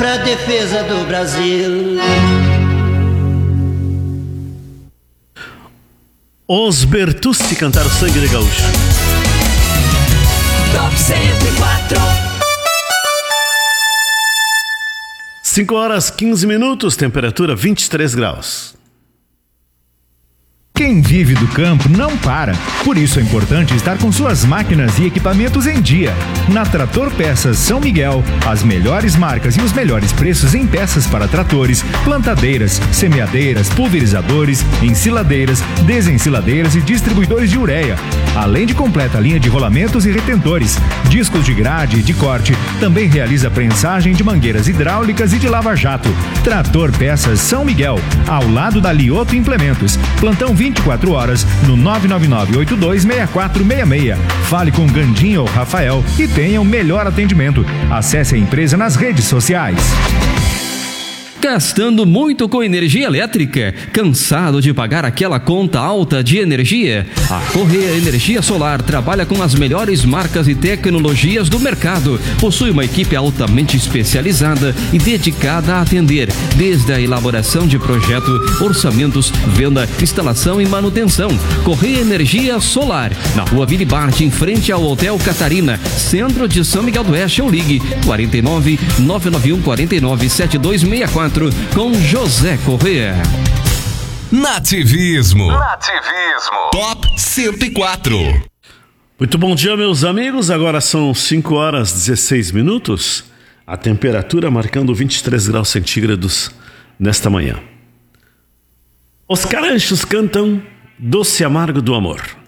pra defesa do Brasil. Os Bertucci cantaram Sangue de Gaúcho. Top 104. 5h15, temperatura 23 graus. Quem vive do campo não para. Por isso é importante estar com suas máquinas e equipamentos em dia. Na Trator Peças São Miguel, as melhores marcas e os melhores preços em peças para tratores, plantadeiras, semeadeiras, pulverizadores, ensiladeiras, desensiladeiras e distribuidores de ureia. Além de completa linha de rolamentos e retentores, discos de grade e de corte. Também realiza prensagem de mangueiras hidráulicas e de lava-jato. Trator Peças São Miguel, ao lado da Lioto Implementos. Plantão 24 horas no 999-826466. Fale com Gandinho ou Rafael e tenha o melhor atendimento. Acesse a empresa nas redes sociais. Gastando muito com energia elétrica? Cansado de pagar aquela conta alta de energia? A Correia Energia Solar trabalha com as melhores marcas e tecnologias do mercado. Possui uma equipe altamente especializada e dedicada a atender, desde a elaboração de projeto, orçamentos, venda, instalação e manutenção. Correia Energia Solar, na Rua Vili Bart, em frente ao Hotel Catarina, centro de São Miguel do Oeste. Ou ligue 49 991 49 7264 com José Correia. Nativismo. Top 104. Muito bom dia, meus amigos. Agora são 5h16. A temperatura marcando 23 graus centígrados nesta manhã. Os Caranchos cantam Doce Amargo do Amor.